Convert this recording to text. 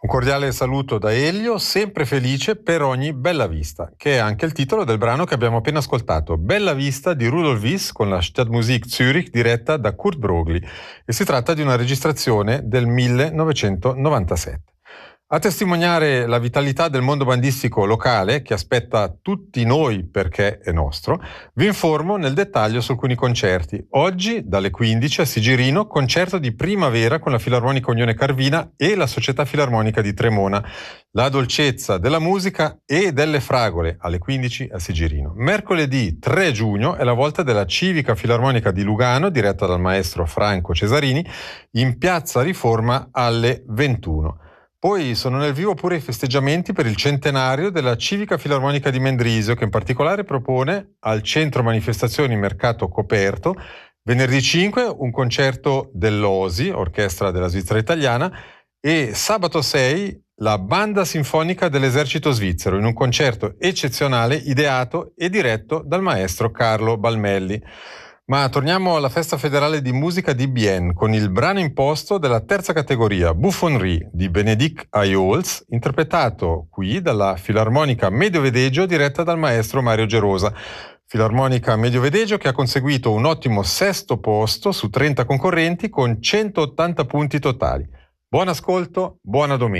Un cordiale saluto da Elio, sempre felice per ogni bella vista, che è anche il titolo del brano che abbiamo appena ascoltato. Bella vista di Rudolf Wiss con la Stadtmusik Zürich diretta da Kurt Brogli, e si tratta di una registrazione del 1997. A testimoniare la vitalità del mondo bandistico locale, che aspetta tutti noi perché è nostro, vi informo nel dettaglio su alcuni concerti. Oggi, dalle 15 a Sigirino, concerto di primavera con la Filarmonica Unione Carvina e la Società Filarmonica di Tremona. La dolcezza della musica e delle fragole, alle 15 a Sigirino. Mercoledì 3 giugno è la volta della Civica Filarmonica di Lugano, diretta dal maestro Franco Cesarini, in Piazza Riforma alle 21. Poi sono nel vivo pure i festeggiamenti per il centenario della Civica Filarmonica di Mendrisio, che in particolare propone al Centro Manifestazioni Mercato Coperto venerdì 5 un concerto dell'OSI, Orchestra della Svizzera Italiana, e sabato 6 la Banda Sinfonica dell'Esercito Svizzero, in un concerto eccezionale ideato e diretto dal maestro Carlo Balmelli. Ma torniamo alla Festa Federale di Musica di Bienne con il brano imposto della terza categoria, Buffonnerie di Benedict Aiols, interpretato qui dalla Filarmonica Mediovedegio diretta dal maestro Mario Gerosa. Filarmonica Mediovedegio che ha conseguito un ottimo sesto posto su 30 concorrenti con 180 punti totali. Buon ascolto, buona domenica.